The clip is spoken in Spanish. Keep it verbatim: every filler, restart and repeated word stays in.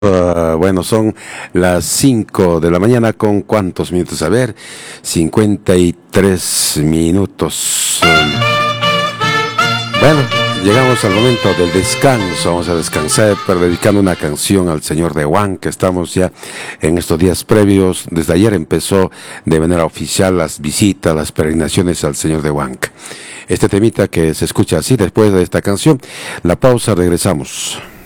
Uh, bueno, son las cinco de la mañana con cuántos minutos, a ver, cincuenta y tres minutos. Um, bueno, llegamos al momento del descanso, vamos a descansar, pero dedicando una canción al señor de Huanca. Estamos ya en estos días previos, desde ayer empezó de manera oficial las visitas, las peregrinaciones al señor de Huanca. Este temita que se escucha así después de esta canción, la pausa, regresamos.